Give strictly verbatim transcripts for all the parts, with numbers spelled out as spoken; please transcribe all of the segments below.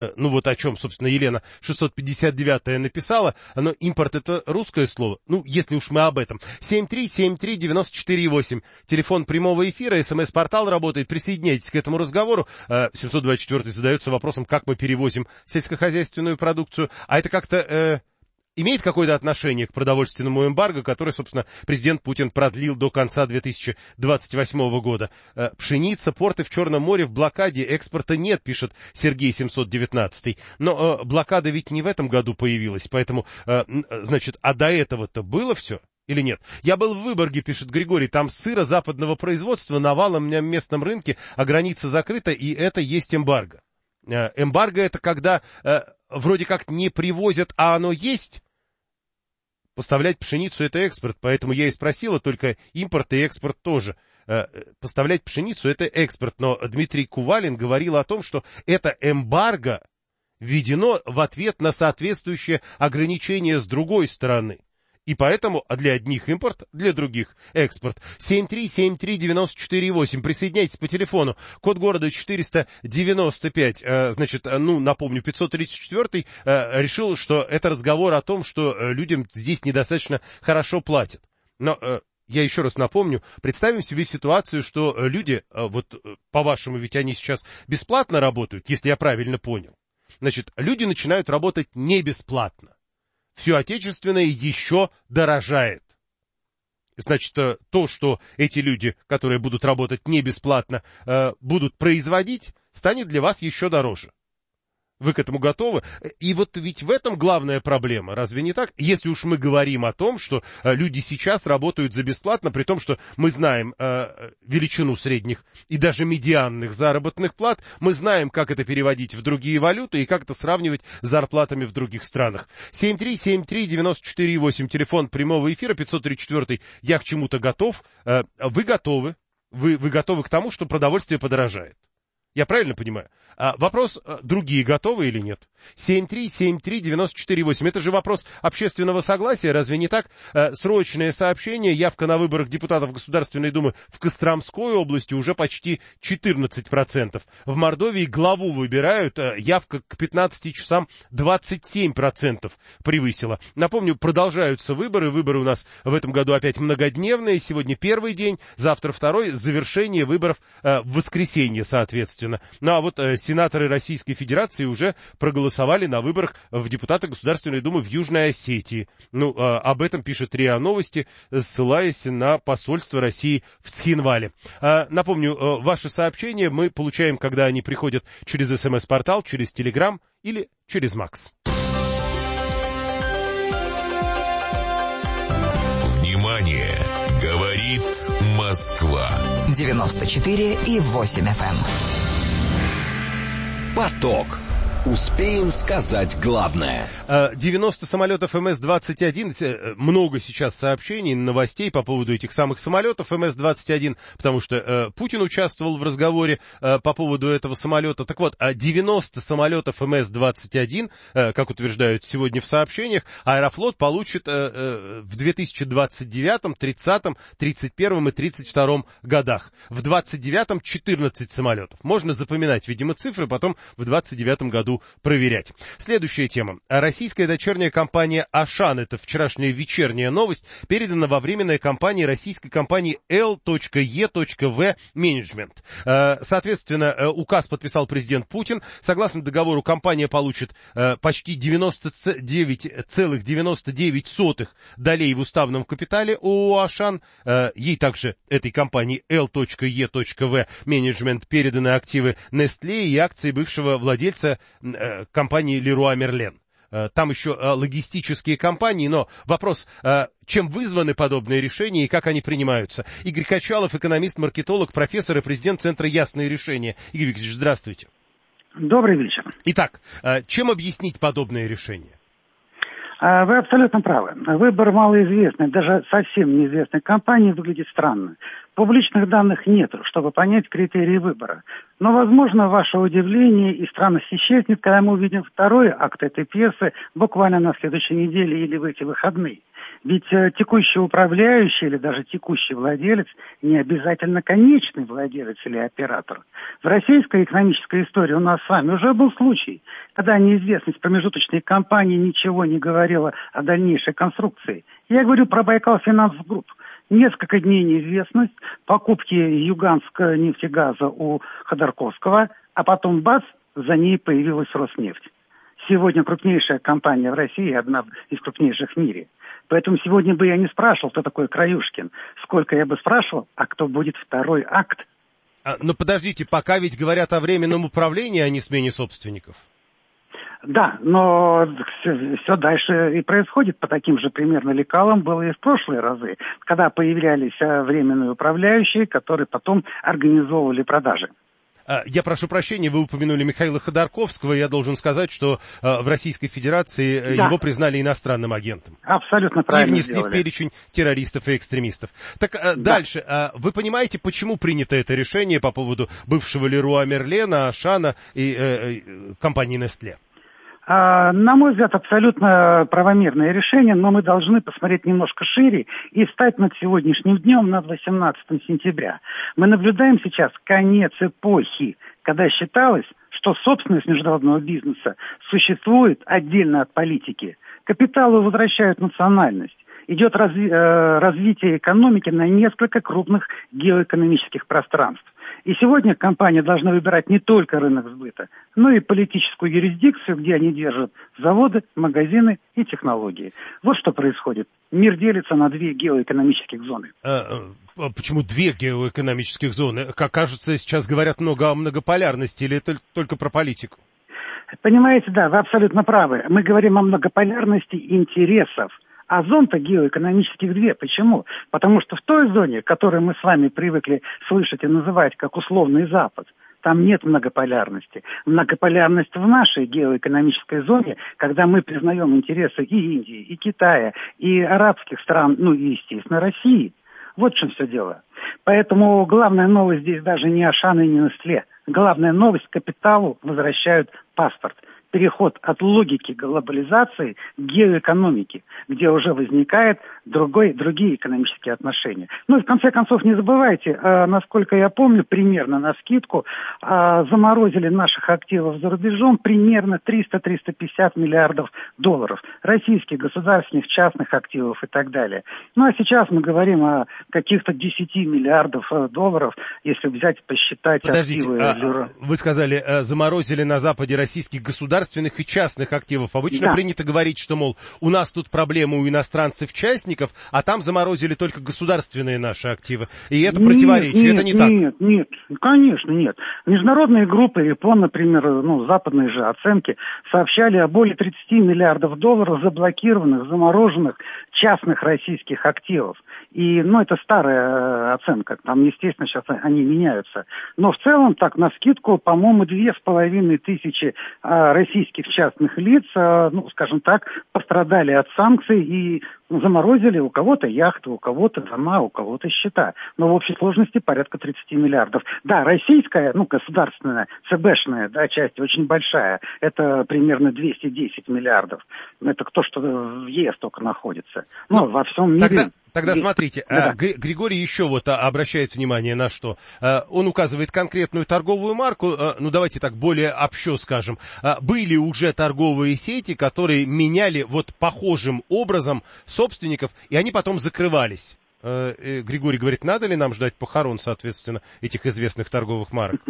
Ну вот о чем, собственно, Елена шестьсот пятьдесят девятая написала, но импорт — это русское слово, ну, если уж мы об этом. семь три семь три девять четыре восемь, телефон прямого эфира, смс-портал работает, присоединяйтесь к этому разговору. семьсот двадцать четвёртый задается вопросом, как мы перевозим сельскохозяйственную продукцию, а это как-то... Э, имеет какое-то отношение к продовольственному эмбарго, которое, собственно, президент Путин продлил до конца две тысячи двадцать восьмого года. Пшеница, порты в Черном море в блокаде, экспорта нет, пишет Сергей семьсот девятнадцатый. Но э, блокада ведь не в этом году появилась, поэтому, э, значит, а до этого-то было все? Или нет? Я был в Выборге, пишет Григорий, там сыра западного производства навалом на местном рынке, а граница закрыта, и это есть эмбарго. Э, эмбарго — это когда... Э, вроде как не привозят, а оно есть. Поставлять пшеницу — это экспорт, поэтому я и спросила, только импорт и экспорт тоже. Поставлять пшеницу — это экспорт, но Дмитрий Кувалин говорил о том, что это эмбарго введено в ответ на соответствующее ограничение с другой стороны. И поэтому для одних импорт, для других экспорт. семь три семь три девять четыре восемь. Присоединяйтесь по телефону. Код города четыреста девяносто пять. Значит, ну, напомню, пятьсот тридцать четвёртый решил, что это разговор о том, что людям здесь недостаточно хорошо платят. Но я еще раз напомню, представим себе ситуацию, что люди, вот по-вашему, ведь они сейчас бесплатно работают, если я правильно понял. Значит, люди начинают работать не бесплатно. Все отечественное еще дорожает. Значит, то, что эти люди, которые будут работать не бесплатно, будут производить, станет для вас еще дороже. Вы к этому готовы? И вот ведь в этом главная проблема, разве не так? Если уж мы говорим о том, что люди сейчас работают за бесплатно, при том, что мы знаем э, величину средних и даже медианных заработных плат, мы знаем, как это переводить в другие валюты и как это сравнивать с зарплатами в других странах. семь три семь три девять четыре восемь, телефон прямого эфира, пятьсот тридцать четвёртый, я к чему-то готов. Э, вы готовы? Вы, вы готовы к тому, что продовольствие подорожает? Я правильно понимаю? А, вопрос, другие готовы или нет? семь три семь три девять четыре восемь. Это же вопрос общественного согласия, разве не так? А, срочное сообщение. Явка на выборах депутатов Государственной Думы в Костромской области уже почти четырнадцать процентов. В Мордовии главу выбирают. А, явка к пятнадцати часам двадцать семь процентов превысила. Напомню, продолжаются выборы. Выборы у нас в этом году опять многодневные. Сегодня первый день, завтра второй. Завершение выборов а, в воскресенье, соответственно. Ну а вот э, сенаторы Российской Федерации уже проголосовали на выборах в депутаты Государственной Думы в Южной Осетии. Ну, э, об этом пишет РИА Новости, ссылаясь на посольство России в Цхинвале. Э, напомню, э, ваши сообщения мы получаем, когда они приходят через СМС-портал, через Телеграм или через Макс. Внимание! Говорит Москва. девяносто четыре и восемь эф эм. Поток. Успеем сказать главное. девяносто самолетов эм эс двадцать один. Много сейчас сообщений, новостей по поводу этих самых самолетов эм эс двадцать один, потому что э, Путин участвовал в разговоре э, по поводу этого самолета. Так вот, девяносто самолетов эм эс двадцать один, э, как утверждают сегодня в сообщениях, Аэрофлот получит э, э, в две тысячи двадцать девятом, тридцатом, тридцать первом и тридцать втором годах. В двадцать девятом четырнадцать самолетов. Можно запоминать, видимо, цифры, потом в двадцать девятом году проверять. Следующая тема. Российская дочерняя компания «Ашан», это вчерашняя вечерняя новость, передана во временное компании российской компании эл е вэ Management. Соответственно, указ подписал президент Путин. Согласно договору, компания получит почти девяносто девять целых девяносто девять сотых долей в уставном капитале ООО «Ашан». Ей также, этой компании эл е вэ Management, переданы активы Nestlé и акции бывшего владельца компании Leroy Merlin. Там еще логистические компании, но вопрос, чем вызваны подобные решения и как они принимаются. Игорь Качалов, экономист-маркетолог, профессор и президент Центра «Ясные решения». Игорь Викторович, здравствуйте. Добрый вечер. Итак, чем объяснить подобные решения? Вы абсолютно правы. Выбор малоизвестной, даже совсем неизвестной компании выглядит странно. Публичных данных нет, чтобы понять критерии выбора. Но, возможно, ваше удивление и странность исчезнет, когда мы увидим второй акт этой пьесы буквально на следующей неделе или в эти выходные. Ведь э, текущий управляющий или даже текущий владелец не обязательно конечный владелец или оператор. В российской экономической истории у нас с вами уже был случай, когда неизвестность промежуточной компании ничего не говорила о дальнейшей конструкции. Я говорю про Байкал Финанс Групп. Несколько дней неизвестность, покупки Юганского нефтегаза у Ходорковского, а потом бац, за ней появилась Роснефть. Сегодня крупнейшая компания в России, одна из крупнейших в мире. Поэтому сегодня бы я не спрашивал, кто такой Краюшкин. Сколько я бы спрашивал, а кто будет второй акт. А, но подождите, пока ведь говорят о временном управлении, а не смене собственников. Да, но все, все дальше и происходит по таким же примерно лекалам было и в прошлые разы, когда появлялись временные управляющие, которые потом организовывали продажи. Я прошу прощения, вы упомянули Михаила Ходорковского. Я должен сказать, что в Российской Федерации да. его признали иностранным агентом. Абсолютно правильно и внесли сделали. в перечень террористов и экстремистов. Так да. дальше. Вы понимаете, почему принято это решение по поводу бывшего Леруа Мерлена, Ашана и э, компании Nestlé? На мой взгляд, абсолютно правомерное решение, но мы должны посмотреть немножко шире и встать над сегодняшним днем, над восемнадцатым сентября. Мы наблюдаем сейчас конец эпохи, когда считалось, что собственность международного бизнеса существует отдельно от политики. Капиталу возвращают национальность. Идет разви- э, развитие экономики на несколько крупных геоэкономических пространств. И сегодня компания должна выбирать не только рынок сбыта, но и политическую юрисдикцию, где они держат заводы, магазины и технологии. Вот что происходит. Мир делится на две геоэкономических зоны. А, почему две геоэкономических зоны? Как кажется, сейчас говорят много о многополярности, или это только про политику? Понимаете, да, вы абсолютно правы. Мы говорим о многополярности интересов. А зон-то геоэкономических две. Почему? Потому что в той зоне, которую мы с вами привыкли слышать и называть как условный Запад, там нет многополярности. Многополярность в нашей геоэкономической зоне, когда мы признаем интересы и Индии, и Китая, и арабских стран, ну и, естественно, России. Вот в чем все дело. Поэтому главная новость здесь даже не Ашан и не Nestlé. Главная новость — капиталу возвращают паспорт. Переход от логики глобализации к геоэкономике, где уже возникают другой, другие экономические отношения. Ну и в конце концов не забывайте, э, насколько я помню, примерно навскидку э, заморозили наших активов за рубежом примерно триста - триста пятьдесят миллиардов долларов. Российских, государственных, частных активов и так далее. Ну а сейчас мы говорим о каких-то десяти миллиардов долларов, если взять, посчитать Подождите, активы. А, вы сказали, э, заморозили на Западе российских государственных и частных активов. Обычно да. принято говорить, что, мол, у нас тут проблемы у иностранцев-частников, а там заморозили только государственные наши активы. И это нет, противоречие, нет, это не нет, так. Нет, нет, конечно, нет. Международные группы, РИПОН, например, ну, западные же оценки, сообщали о более тридцати миллиардов долларов заблокированных, замороженных частных российских активов. И, ну, это старая оценка, там, естественно, сейчас они меняются. Но в целом, так, навскидку, по-моему, две с половиной тысячи а, российских частных лиц, а, ну, скажем так, пострадали от санкций и заморозили у кого-то яхты, у кого-то дома, у кого-то счета. Но в общей сложности порядка тридцати миллиардов. Да, российская, ну, государственная, ЦБшная, да, часть очень большая. Это примерно двести десять миллиардов. Это то, что в ЕС только находится. Ну, во всем мире... Тогда... Тогда смотрите, да. Григорий еще вот обращает внимание на что. Он указывает конкретную торговую марку, ну давайте так более общо скажем. Были уже торговые сети, которые меняли вот похожим образом собственников, и они потом закрывались. Григорий говорит, надо ли нам ждать похорон, соответственно, этих известных торговых марок?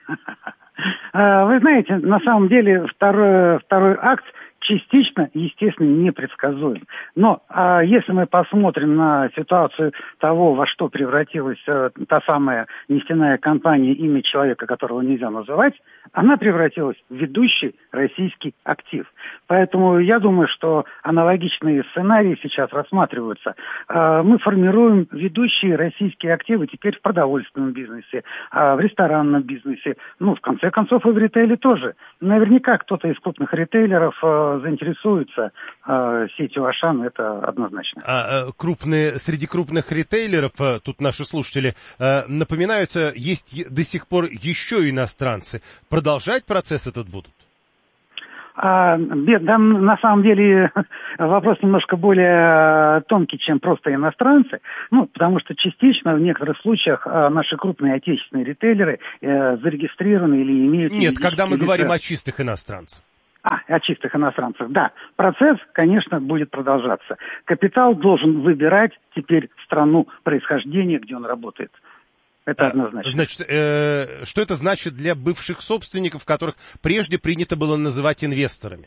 Вы знаете, на самом деле второй, второй акт частично, естественно, непредсказуем. Но а если мы посмотрим на ситуацию того, во что превратилась а, та самая нефтяная компания, имя человека, которого нельзя называть, она превратилась в ведущий российский актив. Поэтому я думаю, что аналогичные сценарии сейчас рассматриваются. А, мы формируем ведущие российские активы теперь в продовольственном бизнесе, а, в ресторанном бизнесе, ну, в конце концов, и в ритейле тоже. Наверняка кто-то из крупных ритейлеров а, заинтересуется э, сетью Ашан, это однозначно. А, крупные, среди крупных ритейлеров, тут наши слушатели э, напоминают, есть до сих пор еще иностранцы. Продолжать процесс этот будут? А, да, на самом деле вопрос немножко более тонкий, чем просто иностранцы. Ну, потому что частично в некоторых случаях наши крупные отечественные ритейлеры э, зарегистрированы или имеют... Нет, когда мы лица... говорим о чистых иностранцах. А, о чистых иностранцах, да. Процесс, конечно, будет продолжаться. Капитал должен выбирать теперь страну происхождения, где он работает. Это однозначно. Значит, э, что это значит для бывших собственников, которых прежде принято было называть инвесторами?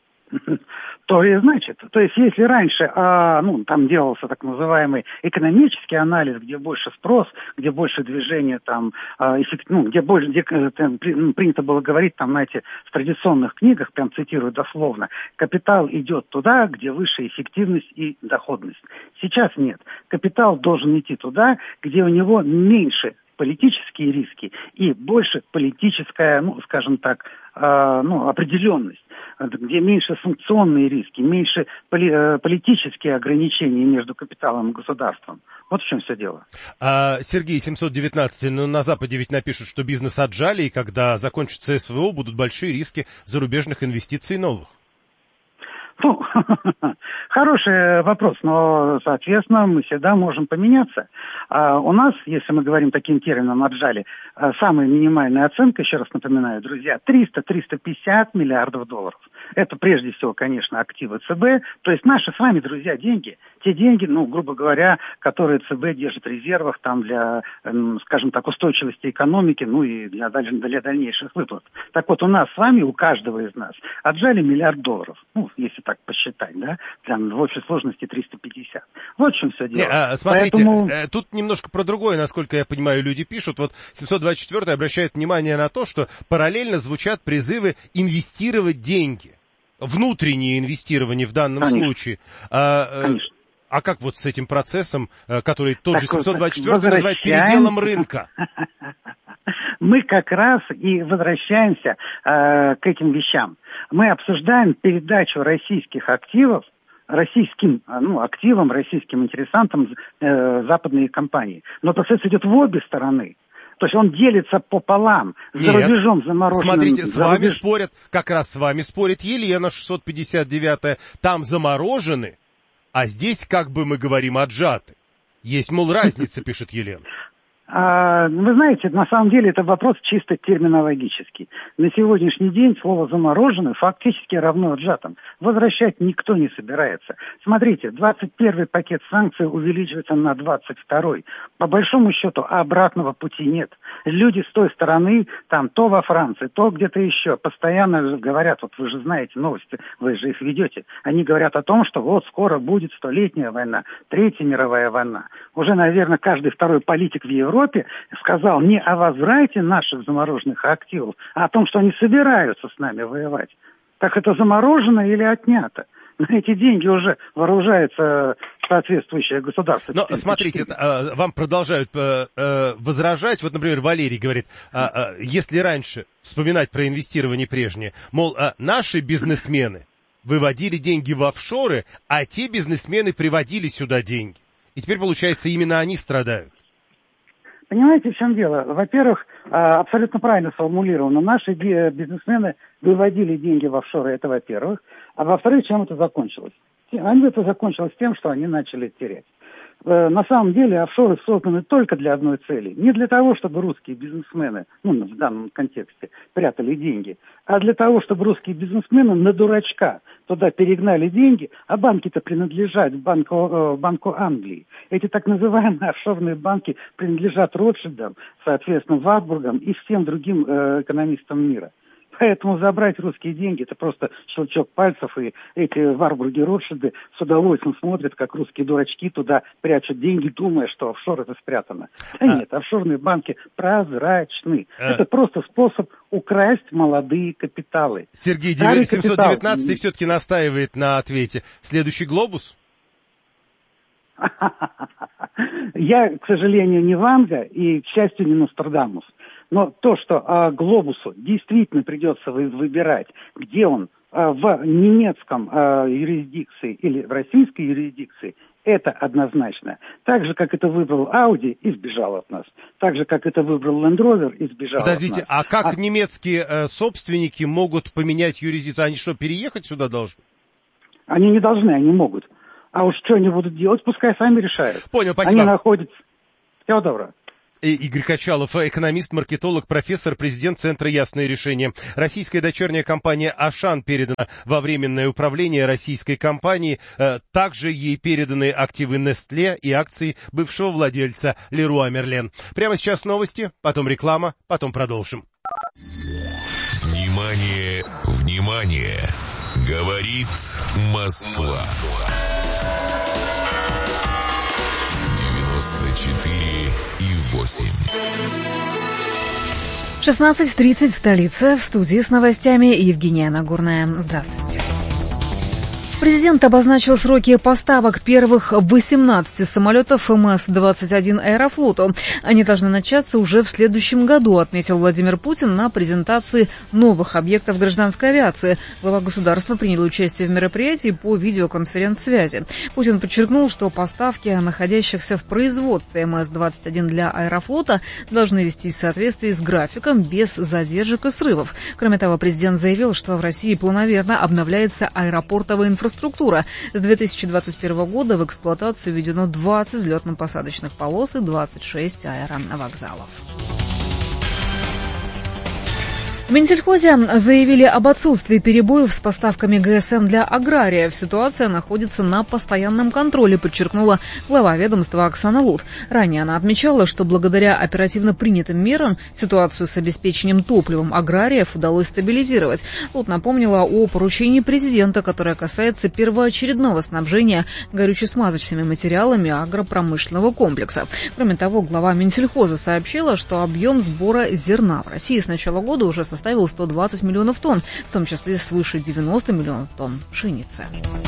То и значит. То есть, если раньше, а, ну, там делался так называемый экономический анализ, где больше спрос, где больше движения, там, а, эффект, ну, где больше, где, там, при, ну, принято было говорить, там, знаете, в традиционных книгах, прям цитирую дословно, капитал идет туда, где выше эффективность и доходность. Сейчас нет. Капитал должен идти туда, где у него меньше политические риски и больше политическая, ну, скажем так, э, ну, определенность, где меньше санкционные риски, меньше поли- э, политические ограничения между капиталом и государством. Вот в чем все дело. А, Сергей, семьсот девятнадцать, ну, на Западе ведь напишут, что бизнес отжали, и когда закончится СВО, будут большие риски зарубежных инвестиций новых. Ну, хороший вопрос, но, соответственно, мы всегда можем поменяться. А у нас, если мы говорим таким термином «отжали», самая минимальная оценка, еще раз напоминаю, друзья, триста - триста пятьдесят миллиардов долларов. Это, прежде всего, конечно, активы ЦБ, то есть наши с вами, друзья, деньги. Те деньги, ну, грубо говоря, которые ЦБ держит в резервах там для, скажем так, устойчивости экономики, ну и для, для дальнейших выплат. Так вот, у нас с вами, у каждого из нас, отжали миллиард долларов. Ну, если так посчитать, да, там в общей сложности триста пятьдесят. Вот в чем все дело. Не, а, смотрите, Поэтому... тут немножко про другое, насколько я понимаю, люди пишут. Вот семьсот двадцать четвёртый обращает внимание на то, что параллельно звучат призывы инвестировать деньги. Внутреннее инвестирование в данном Конечно. случае. А, Конечно. а как вот с этим процессом, который тот так же семьсот двадцать четвёртый называет переделом рынка? Мы как раз и возвращаемся э, к этим вещам. Мы обсуждаем передачу российских активов российским ну, активам, российским интересантам э, западные компании. Но процесс идет в обе стороны. То есть он делится пополам. За Нет. рубежом замороженным. Смотрите, с вами рубеж... спорят, как раз с вами спорит Елена шестьсот пятьдесят девятая. Там заморожены, а здесь, как бы мы говорим, отжаты. Есть, мол, разница, пишет Елена. А, вы знаете, на самом деле это вопрос чисто терминологический. На сегодняшний день слово «замороженный» фактически равно отжатым. Возвращать никто не собирается. Смотрите, двадцать первый пакет санкций увеличивается на двадцать второй. По большому счету обратного пути нет. Люди с той стороны, там то во Франции, то где-то еще, постоянно говорят, вот вы же знаете новости, вы же их ведете. Они говорят о том, что вот скоро будет столетняя война, Третья мировая война. Уже, наверное, каждый второй политик в Европе сказал не о возврате наших замороженных активов, а о том, что они собираются с нами воевать. Так это заморожено или отнято? На эти деньги уже вооружается соответствующее государство. Но смотрите, это, вам продолжают э, э, возражать. Вот, например, Валерий говорит, э, э, если раньше вспоминать про инвестирование прежнее, мол, э, наши бизнесмены выводили деньги в офшоры, а те бизнесмены приводили сюда деньги. И теперь, получается, именно они страдают. Понимаете, в чем дело? Во-первых, абсолютно правильно сформулировано. Наши бизнесмены выводили деньги в офшоры, это во-первых. А во-вторых, чем это закончилось? Это закончилось тем, что они начали терять. На самом деле офшоры созданы только для одной цели. Не для того, чтобы русские бизнесмены, ну, в данном контексте, прятали деньги, а для того, чтобы русские бизнесмены на дурачка туда перегнали деньги, а банки-то принадлежат банку, банку Англии. Эти так называемые офшорные банки принадлежат Ротшильдам, соответственно, Варбургам и всем другим э, экономистам мира. Поэтому забрать русские деньги — это просто щелчок пальцев, и эти Варбурги Ротшильды с удовольствием смотрят, как русские дурачки туда прячут деньги, думая, что офшор это спрятано. А нет, офшорные банки прозрачны. А... Это просто способ украсть молодые капиталы. Сергей, семьсот девятнадцатый все-таки настаивает на ответе. Следующий глобус? Я, к сожалению, не Ванга и, к счастью, не Нострадамус. Но то, что э, глобусу действительно придется вы, выбирать, где он, э, в немецком э, юрисдикции или в российской юрисдикции, Это однозначно. Так же, как это выбрал Audi и сбежал от нас. Так же, как это выбрал Land Rover и сбежал Подождите, от нас. а как а... немецкие э, собственники могут поменять юрисдикцию? Они что, переехать сюда должны? Они не должны, они могут. А уж что они будут делать, пускай сами решают. Понял, спасибо. Они находятся... Всего доброго. Игорь Качалов, экономист, маркетолог, профессор, президент Центра «Ясное решение». Российская дочерняя компания «Ашан» передана во временное управление российской компании. Также ей переданы активы Nestlé и акции бывшего владельца Леруа Мерлен. Прямо сейчас новости, потом реклама, потом продолжим. Внимание, внимание! Говорит Москва. девяносто четыре и восемь. шестнадцать тридцать в столице. В студии с новостями Евгения Нагорная. Здравствуйте. Президент обозначил сроки поставок первых восемнадцати самолетов эм эс двадцать один Аэрофлоту. Они должны начаться уже в следующем году, отметил Владимир Путин на презентации новых объектов гражданской авиации. Глава государства принял участие в мероприятии по видеоконференц-связи. Путин подчеркнул, что поставки находящихся в производстве эм эс двадцать один для Аэрофлота должны вестись в соответствии с графиком, без задержек и срывов. Кроме того, президент заявил, что в России планомерно обновляется аэропортовая инфраструктура. Структура. С две тысячи двадцать первого года в эксплуатацию введено двадцать взлетно-посадочных полос и двадцать шесть аэровокзалов. В Минсельхозе заявили об отсутствии перебоев с поставками гэ эс эм для аграриев. Ситуация находится на постоянном контроле, подчеркнула глава ведомства Оксана Лут. Ранее она отмечала, что благодаря оперативно принятым мерам ситуацию с обеспечением топливом аграриев удалось стабилизировать. Лут напомнила о поручении президента, которое касается первоочередного снабжения горюче-смазочными материалами агропромышленного комплекса. Кроме того, глава Минсельхоза сообщила, что объем сбора зерна в России с начала года уже составил составил сто двадцать миллионов тонн, в том числе свыше девяноста миллионов тонн пшеницы.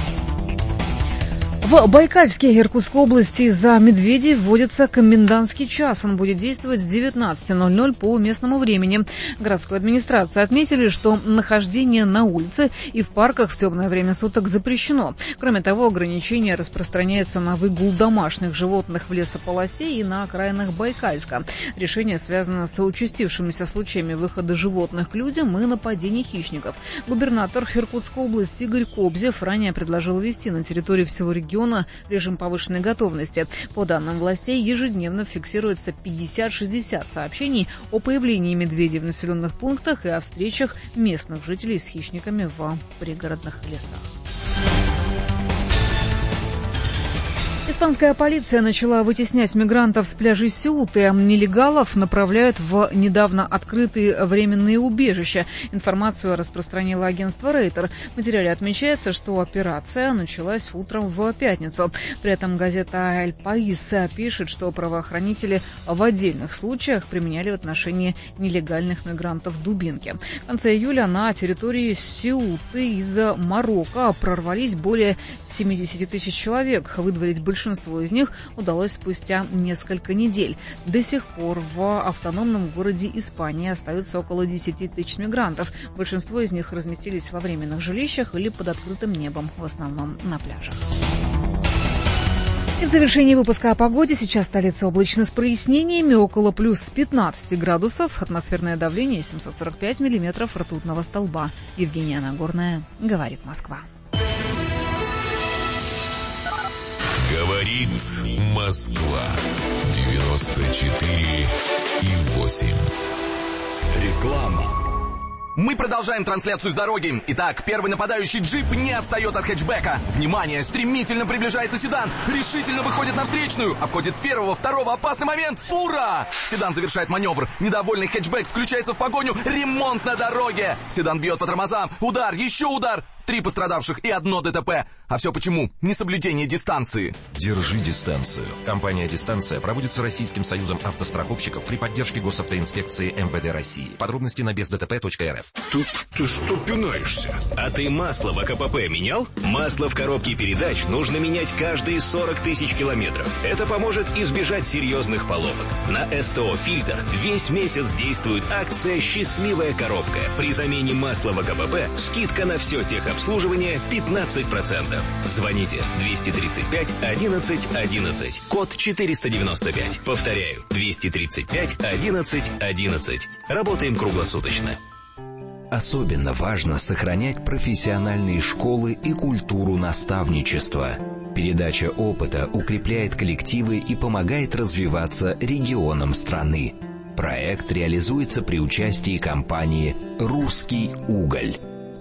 В Байкальске Иркутской области из-за медведей вводится комендантский час. Он будет действовать с девятнадцати ноль-ноль по местному времени. Городской администрации отметили, что нахождение на улице и в парках в темное время суток запрещено. Кроме того, ограничение распространяется на выгул домашних животных в лесополосе и на окраинах Байкальска. Решение связано с участившимися случаями выхода животных к людям и нападений хищников. Губернатор Иркутской области Игорь Кобзев ранее предложил ввести на территории всего региона режим повышенной готовности. По данным властей, ежедневно фиксируется пятьдесят-шестьдесят сообщений о появлении медведей в населенных пунктах и о встречах местных жителей с хищниками в пригородных лесах. Испанская полиция начала вытеснять мигрантов с пляжей Сеуты. Нелегалов направляют в недавно открытые временные убежища. Информацию распространило агентство Рейтер. В материале отмечается, что операция началась утром в пятницу. При этом газета «Эль Паис» пишет, что правоохранители в отдельных случаях применяли в отношении нелегальных мигрантов дубинки. В конце июля на территории Сеуты из Марокко прорвались более семидесяти тысяч человек. Выдворить большинство Большинство из них удалось спустя несколько недель. До сих пор в автономном городе Испании остается около десяти тысяч мигрантов. Большинство из них разместились во временных жилищах или под открытым небом, в основном на пляжах. И в завершении выпуска о погоде. Сейчас столица облачно с прояснениями, около плюс пятнадцати градусов. Атмосферное давление семьсот сорок пять миллиметров ртутного столба. Евгения Нагорная, говорит Москва. Говорит Москва. девяносто четыре и восемь. Реклама. Мы продолжаем трансляцию с дороги. Итак, первый нападающий джип не отстает от хэтчбека. Внимание, стремительно приближается седан. Решительно выходит на встречную. Обходит первого, второго, опасный момент. Фура! Седан завершает маневр. Недовольный хэтчбек включается в погоню. Ремонт на дороге. Седан бьет по тормозам. Удар, еще удар. Три пострадавших и одно ДТП. А все почему? Несоблюдение дистанции. Держи дистанцию. Компания «Дистанция» проводится Российским союзом автостраховщиков при поддержке госавтоинспекции эм вэ дэ России. Подробности на без дэ тэ пэ точка эр эф. Ты, ты что пинаешься? А ты масло в а ка пэ пэ менял? Масло в коробке передач нужно менять каждые сорок тысяч километров. Это поможет избежать серьезных поломок. На эс тэ о «Фильтр» весь месяц действует акция «Счастливая коробка». При замене масла в а ка пэ пэ скидка на все техобслуживание. обслуживание пятнадцать процентов. Звоните двести тридцать пять одиннадцать одиннадцать, код четыреста девяносто пять. Повторяю, двести тридцать пять одиннадцать одиннадцать. Работаем круглосуточно. Особенно важно сохранять профессиональные школы и культуру наставничества. Передача опыта укрепляет коллективы и помогает развиваться регионам страны. Проект реализуется при участии компании «Русский уголь».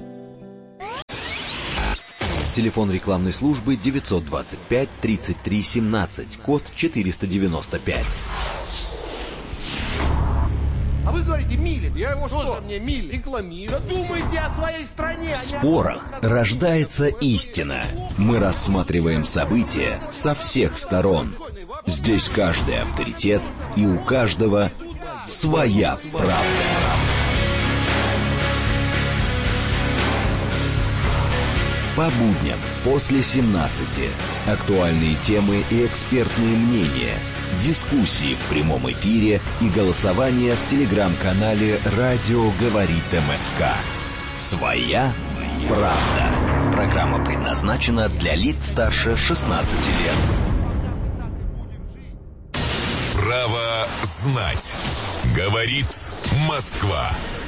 Телефон рекламной службы девятьсот двадцать пять тридцать три семнадцать, код четыреста девяносто пять. А вы говорите мили. Я его что? Что мне мили? Рекламирую. Думайте о своей стране. В спорах рождается истина. Мы рассматриваем события со всех сторон. Здесь каждый авторитет, и у каждого своя правда. По будням после семнадцати. Актуальные темы и экспертные мнения. Дискуссии в прямом эфире и голосование в телеграм-канале «Радио говорит МСК». Своя правда. Программа предназначена для лиц старше шестнадцати лет. Право знать. Говорит Москва.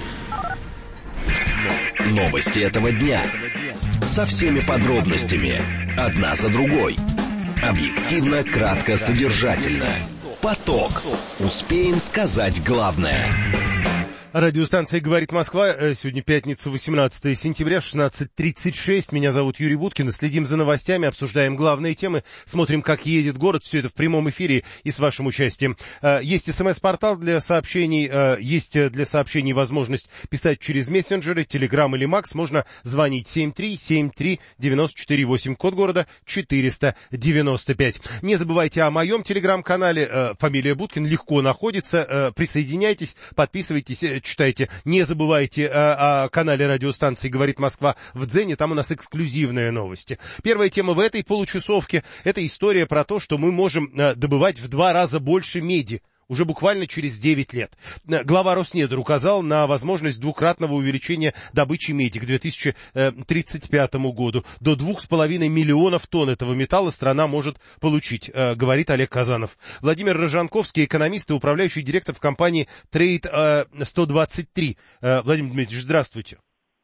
Новости этого дня. Со всеми подробностями. Одна за другой. Объективно, кратко, содержательно. Поток. Успеем сказать главное. Радиостанция «Говорит Москва». Сегодня пятница, восемнадцатое сентября, шестнадцать тридцать шесть. Меня зовут Юрий Буткин. Следим за новостями, обсуждаем главные темы, смотрим, как едет город. Все это в прямом эфире и с вашим участием. Есть смс-портал для сообщений, есть для сообщений возможность писать через мессенджеры, Телеграм или Макс. Можно звонить семь три семь три девяносто четыре восемь, код города четыреста девяносто пять. Не забывайте о моем Телеграм-канале. Фамилия Буткин легко находится. Присоединяйтесь, подписывайтесь, читайте. Не забывайте о, о канале радиостанции «Говорит Москва» в Дзене, там у нас эксклюзивные новости. Первая тема в этой получасовке — это история про то, что мы можем добывать в два раза больше меди. Уже буквально через девять лет. Глава Роснедр указал на возможность двукратного увеличения добычи меди к две тысячи тридцать пятому году. До двух с половиной миллионов тонн этого металла страна может получить, говорит Олег Казанов. Владимир Рожанковский, экономист и управляющий директор в компании Трейд сто двадцать три. Владимир Дмитриевич, здравствуйте.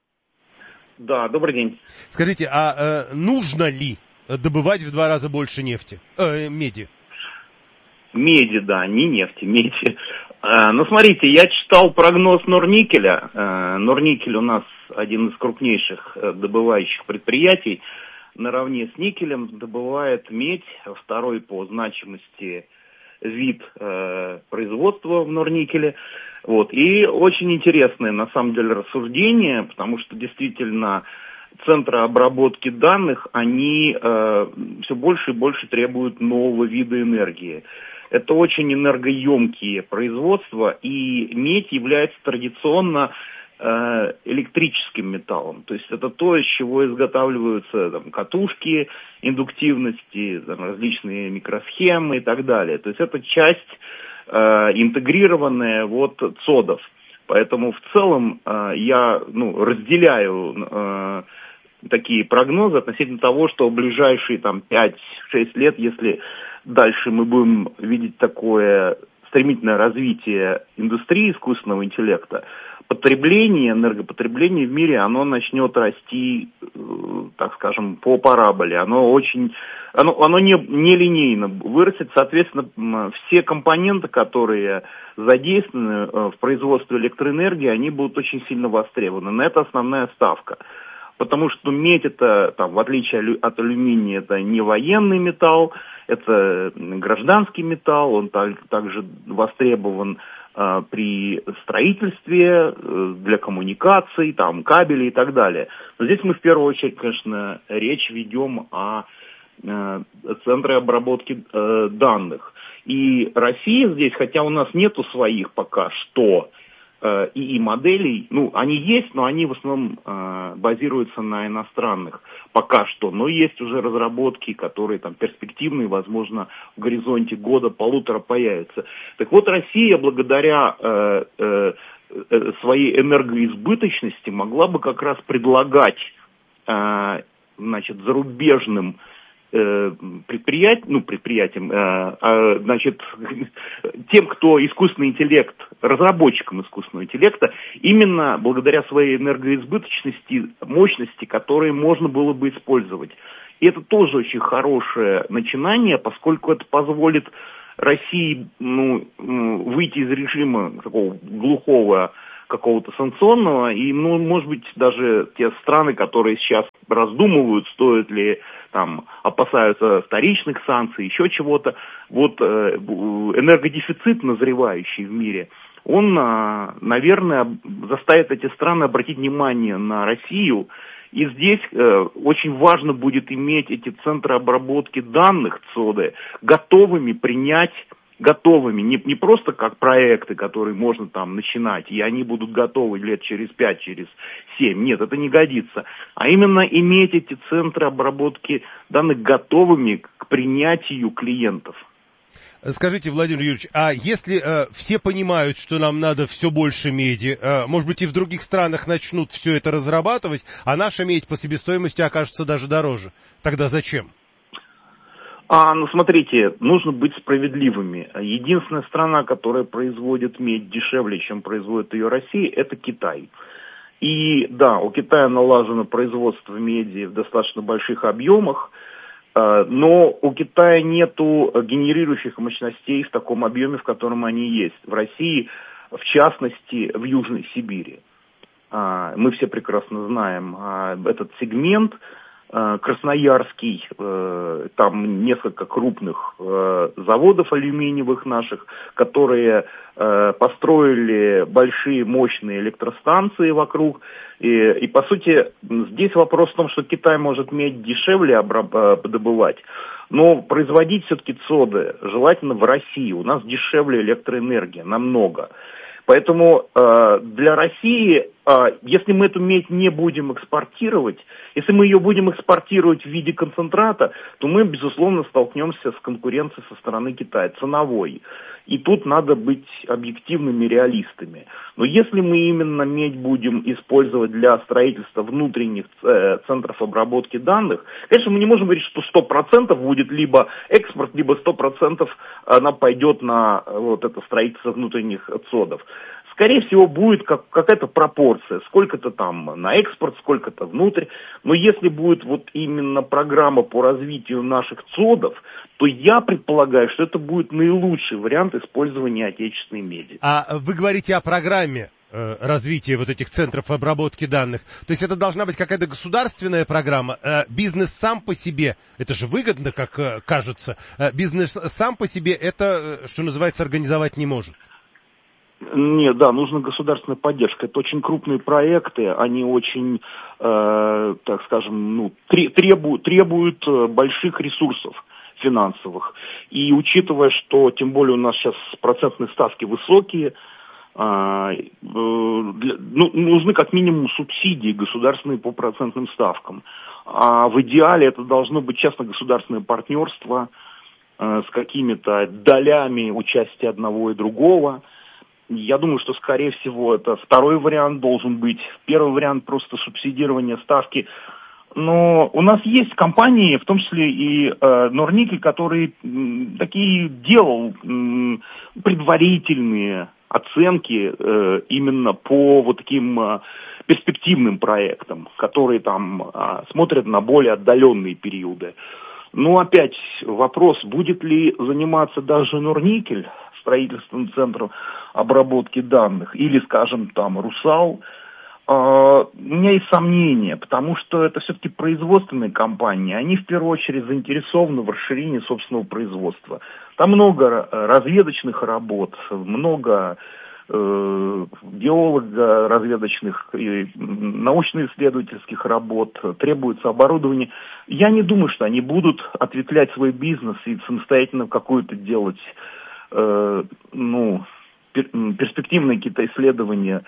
Да, добрый день. Скажите, а нужно ли добывать в два раза больше нефти, э, меди? Меди, да, не нефти, меди. А, ну, смотрите, я читал прогноз Норникеля. А, Норникель у нас один из крупнейших добывающих предприятий. Наравне с никелем добывает медь, второй по значимости вид э, производства в Норникеле. Вот. И очень интересное, на самом деле, рассуждение, потому что действительно центры обработки данных, они э, все больше и больше требуют нового вида энергии. Это очень энергоемкие производства, и медь является традиционно э, электрическим металлом. То есть это то, из чего изготавливаются там, катушки индуктивности, там, различные микросхемы и так далее. То есть это часть э, интегрированная вот цодов. Поэтому в целом э, я ну, разделяю э, такие прогнозы относительно того, что в ближайшие там, пять-шесть лет, если дальше мы будем видеть такое стремительное развитие индустрии искусственного интеллекта, потребление, энергопотребление в мире, оно начнет расти, так скажем, по параболе. Оно очень, оно, оно не, не линейно вырастет. Соответственно, все компоненты, которые задействованы в производстве электроэнергии, они будут очень сильно востребованы. На это основная ставка. Потому что медь, это, там, в отличие от алюминия, это не военный металл, это гражданский металл, он так, также востребован э, при строительстве, э, для коммуникаций, там, кабелей и так далее. Но здесь мы в первую очередь, конечно, речь ведем о э, центре обработки э, данных. И Россия здесь, хотя у нас нету своих пока что, и, и моделей, ну, они есть, но они в основном э, базируются на иностранных пока что, но есть уже разработки, которые там перспективные, возможно, в горизонте года-полутора появятся. Так вот, Россия благодаря э, э, своей энергоизбыточности могла бы как раз предлагать значит, зарубежным предприятиям, ну, предприятиям, значит, тем, кто искусственный интеллект, разработчикам искусственного интеллекта, именно благодаря своей энергоизбыточности, мощности, которые можно было бы использовать. И это тоже очень хорошее начинание, поскольку это позволит России, ну, выйти из режима такого глухого, какого-то санкционного, и, ну, может быть, даже те страны, которые сейчас раздумывают, стоит ли, там, опасаются вторичных санкций, еще чего-то, вот э, энергодефицит, назревающий в мире, он, э, наверное, заставит эти страны обратить внимание на Россию, и здесь э, очень важно будет иметь эти центры обработки данных ЦОДы готовыми принять, готовыми, не, не просто как проекты, которые можно там начинать, и они будут готовы лет через пять, через семь. Нет, это не годится. А именно иметь эти центры обработки данных готовыми к принятию клиентов. Скажите, Владимир Юрьевич, а если э, все понимают, что нам надо все больше меди, э, может быть, и в других странах начнут все это разрабатывать, а наша медь по себестоимости окажется даже дороже, тогда зачем? А, ну, смотрите, нужно быть справедливыми. Единственная страна, которая производит медь дешевле, чем производит ее Россия, это Китай. И да, у Китая налажено производство меди в достаточно больших объемах, но у Китая нету генерирующих мощностей в таком объеме, в котором они есть. В России, в частности, в Южной Сибири. Мы все прекрасно знаем этот сегмент. Красноярский, там несколько крупных заводов алюминиевых наших, которые построили большие мощные электростанции вокруг. И, и по сути, здесь вопрос в том, что Китай может медь дешевле добывать, но производить все-таки ЦОДы желательно в России. У нас дешевле электроэнергия намного. Поэтому э, для России, э, если мы эту медь не будем экспортировать, если мы ее будем экспортировать в виде концентрата, то мы, безусловно, столкнемся с конкуренцией со стороны Китая, ценовой. И тут надо быть объективными реалистами. Но если мы именно медь будем использовать для строительства внутренних э, центров обработки данных, конечно, мы не можем говорить, что сто процентов будет либо экспорт, либо сто процентов она пойдет на вот это строительство внутренних ЦОДов. Скорее всего, будет как, какая-то пропорция, сколько-то там на экспорт, сколько-то внутрь. Но если будет вот именно программа по развитию наших ЦОДов, то я предполагаю, что это будет наилучший вариант использования отечественной меди. А вы говорите о программе э, развития вот этих центров обработки данных. То есть это должна быть какая-то государственная программа. Э, бизнес сам по себе, это же выгодно, как э, кажется, э, бизнес сам по себе это, э, что называется, организовать не может. Нет, да, нужна государственная поддержка. Это очень крупные проекты, они очень, э, так скажем, ну, требуют, требуют больших ресурсов финансовых. И учитывая, что тем более у нас сейчас процентные ставки высокие, э, э, для, ну, нужны как минимум субсидии государственные по процентным ставкам. А в идеале это должно быть частно-государственное партнерство э, с какими-то долями участия одного и другого. Я думаю, что, скорее всего, это второй вариант должен быть. Первый вариант просто субсидирование ставки. Но у нас есть компании, в том числе и э, Норникель, который м, такие делал м, предварительные оценки э, именно по вот таким э, перспективным проектам, которые там э, смотрят на более отдаленные периоды. Но опять вопрос, будет ли заниматься даже Норникель строительством центров обработки данных, или, скажем, там, Русал, э, у меня есть сомнения, потому что это все-таки производственные компании, они в первую очередь заинтересованы в расширении собственного производства. Там много разведочных работ, много э, геолого-разведочных и научно-исследовательских работ, требуется оборудование. Я не думаю, что они будут ответвлять свой бизнес и самостоятельно какую-то делать э, ну, перспективные какие-то исследования,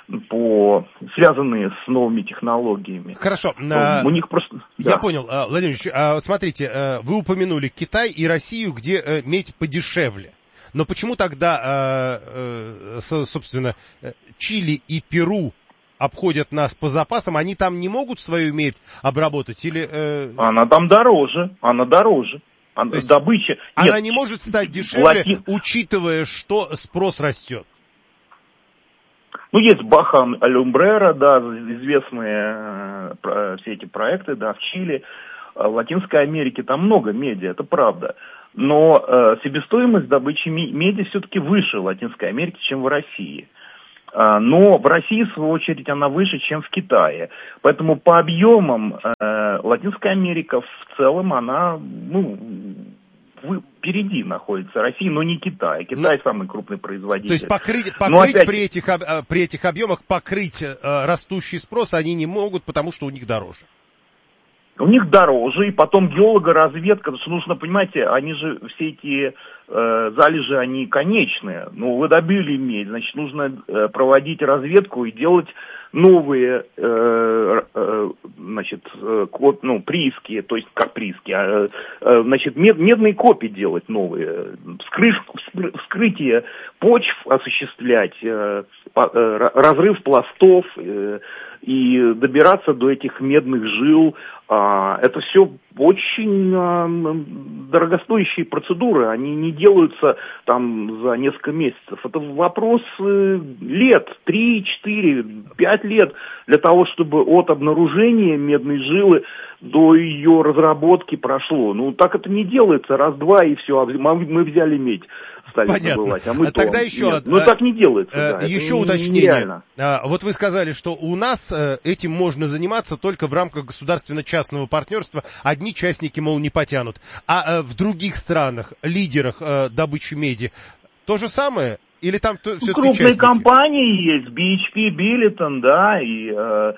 по, связанные с новыми технологиями. Хорошо. А, у них просто... Я да. понял. Владимир Ильич, смотрите, вы упомянули Китай и Россию, где медь подешевле. Но почему тогда, собственно, Чили и Перу обходят нас по запасам, они там не могут свою медь обработать? Или, э... Она там дороже, она дороже. Она, есть, добыча... Она Нет, не может стать дешевле, Лати... учитывая, что спрос растет? Ну, есть Баха Алюмбрера, да, известные э, все эти проекты, да, в Чили, в Латинской Америке, там много меди, это правда. Но э, себестоимость добычи меди все-таки выше в Латинской Америке, чем в России. А, но в России, в свою очередь, она выше, чем в Китае. Поэтому по объемам э, Латинская Америка в целом, она, ну, впереди находится России, но не Китай. Китай но... самый крупный производитель. То есть покрыть, покрыть опять... при, этих, при этих объемах, покрыть э, растущий спрос они не могут, потому что у них дороже. У них дороже, и потом геологоразведка, потому что нужно, понимаете, они же, все эти э, залежи, они конечные. Ну, вы добыли медь, значит, нужно э, проводить разведку и делать новые, э, э, значит, э, коп, ну, прииски, то есть, как прииски, э, э, значит, мед, медные копии делать новые, вскрышку, вскрытие почв осуществлять, э, по, э, разрыв пластов, э, и добираться до этих медных жил. Это все очень дорогостоящие процедуры, они не делаются там за несколько месяцев. Это вопрос лет, три, четыре, пять лет для того, чтобы от обнаружения медной жилы до ее разработки прошло. Ну, так это не делается, раз-два и все, мы взяли медь. Стали добывать, а мы а тогда то. еще, Нет, ну, так не делается. Э, да, еще это уточнение. Нереально. А, вот вы сказали, что у нас э, этим можно заниматься только в рамках государственно-частного партнерства. Одни частники, мол, не потянут. А э, в других странах, лидерах э, добычи меди, то же самое? Или там то, все-таки крупные частники? компании есть, би эйч пи, Billiton, да, и э,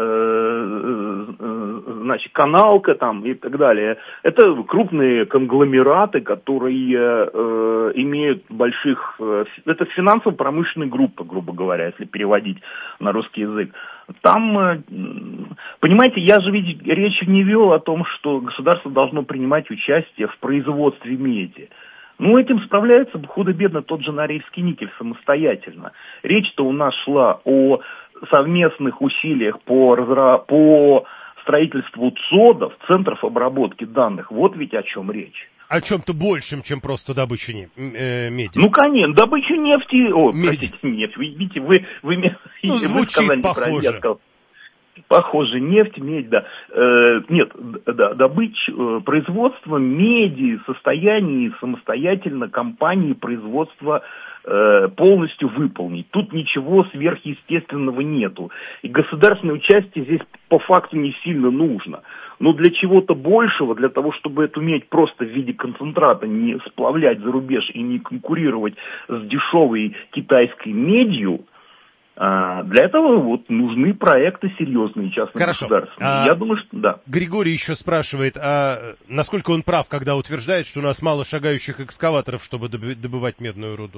э, значит, Каналка там и так далее. Это крупные конгломераты, которые э, имеют больших... Э, это финансово-промышленные группы, грубо говоря, если переводить на русский язык. Там, э, понимаете, я же ведь речь не вел о том, что государство должно принимать участие в производстве меди. Ну, этим справляется худо-бедно тот же Норильский никель самостоятельно. Речь-то у нас шла о совместных усилиях по, разра... по строительству ЦОДов, центров обработки данных. Вот ведь о чем речь. О чем-то большем, чем просто добыча не... э, меди. Ну, конечно, добычу нефти... О, меди. Простите, нефть. Вы видите, вы... вы, ну, вы звучит сказали, похоже. Я сказал. Похоже, нефть, медь, да. Э, нет, да, добыча, э, производство меди в состоянии самостоятельно компании производства э, полностью выполнить. Тут ничего сверхъестественного нету. И государственное участие здесь по факту не сильно нужно. Но для чего-то большего, для того, чтобы эту медь просто в виде концентрата не сплавлять за рубеж и не конкурировать с дешевой китайской медью, для этого вот нужны проекты серьезные, частные, государственные. А, Я думаю, что да. Григорий еще спрашивает, а насколько он прав, когда утверждает, что у нас мало шагающих экскаваторов, чтобы добывать медную руду?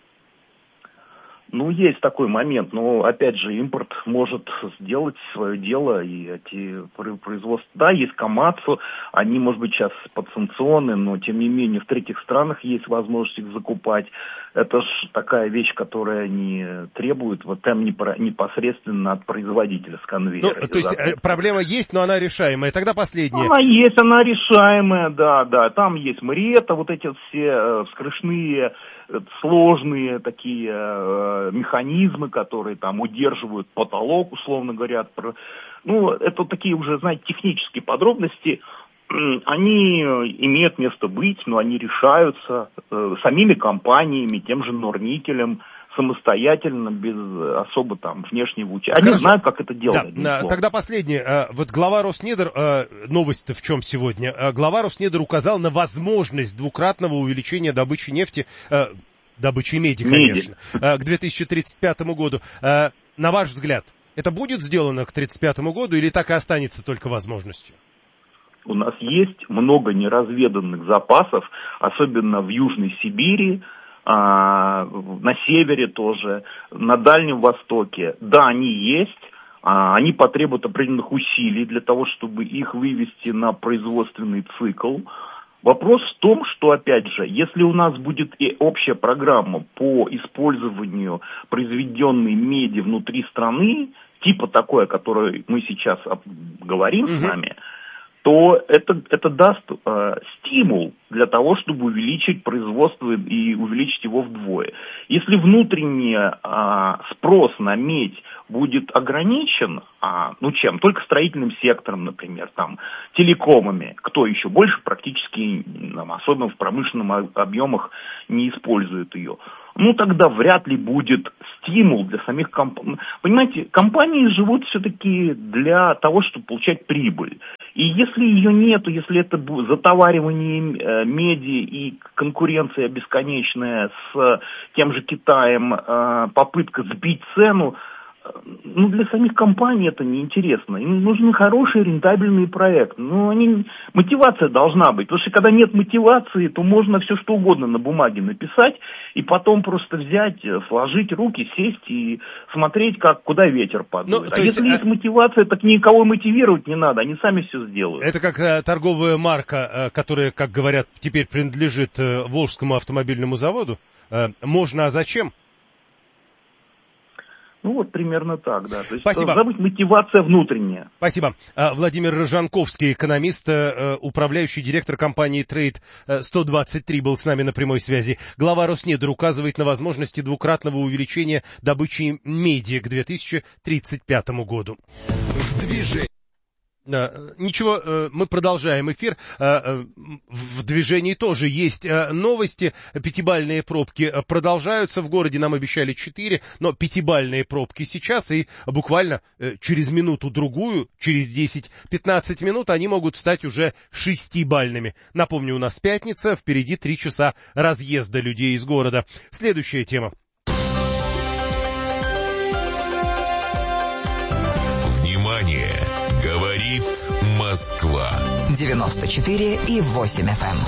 Ну, есть такой момент, но, опять же, импорт может сделать свое дело, и эти производства, да, есть Камацу, они, может быть, сейчас подсанкционны, но, тем не менее, в третьих странах есть возможность их закупать. Это ж такая вещь, которая не требует вот там непосредственно от производителя с конвейера. Ну, то есть закупки. Проблема есть, но она решаемая. Тогда последняя. Она есть, она решаемая, да, да. Там есть Мариетта, вот эти вот все э, вскрышные, э, сложные такие э, механизмы, которые там удерживают потолок, условно говоря. Ну, это такие уже, знаете, технические подробности. Они имеют место быть, но они решаются э, самими компаниями, тем же Норникелем, самостоятельно, без особо там внешнего участия. Они знают, как это делать. Да, тогда последнее. Вот глава Роснедр, новость-то в чем сегодня? Глава Роснедр указал на возможность двукратного увеличения добычи нефти, добычи меди, конечно, меди. К две тысячи тридцать пятому году. На ваш взгляд, это будет сделано к тридцать пятому году или так и останется только возможностью? У нас есть много неразведанных запасов, особенно в Южной Сибири, а, на севере тоже, на Дальнем Востоке. Да, они есть, а, они потребуют определенных усилий для того, чтобы их вывести на производственный цикл. Вопрос в том, что, опять же, если у нас будет и общая программа по использованию произведенной меди внутри страны, типа такой, о которой мы сейчас говорим mm-hmm. с вами, то это, это даст э, стимул для того, чтобы увеличить производство и увеличить его вдвое. Если внутренний э, спрос на медь будет ограничен, а, ну чем? Только строительным сектором, например, там, телекомами. Кто еще? Больше практически, там, особенно в промышленных объемах, не использует ее. Ну, тогда вряд ли будет стимул для самих компаний. Понимаете, компании живут все-таки для того, чтобы получать прибыль. И если ее нету, если это затоваривание э, меди и конкуренция бесконечная с тем же Китаем, э, попытка сбить цену, ну, для самих компаний это неинтересно. Им нужны хорошие рентабельные проекты. Ну, они... мотивация должна быть. Потому что когда нет мотивации, то можно все что угодно на бумаге написать и потом просто взять, сложить руки, сесть и смотреть, как, куда ветер падает. Ну, а есть, если а... есть мотивация, так никого мотивировать не надо. Они сами все сделают. Это как э, торговая марка, э, которая, как говорят, теперь принадлежит э, Волжскому автомобильному заводу. Э, можно, а зачем? Ну, вот примерно так, да. То есть Спасибо. Должна быть мотивация внутренняя. Спасибо. Владимир Рожанковский, экономист, управляющий директор компании Трейд сто двадцать три, был с нами на прямой связи. Глава Роснедр указывает на возможности двукратного увеличения добычи меди к две тысячи тридцать пятому году. В движении. Ничего, мы продолжаем эфир. В движении тоже есть новости. Пятибалльные пробки продолжаются в городе. Нам обещали четыре, но пятибалльные пробки сейчас. И буквально через минуту-другую, через десять-пятнадцать минут, они могут стать уже шестибалльными. Напомню, у нас пятница, впереди три часа разъезда людей из города. Следующая тема. Внимание! Говорит Москва. девяносто четыре и восемь эф эм.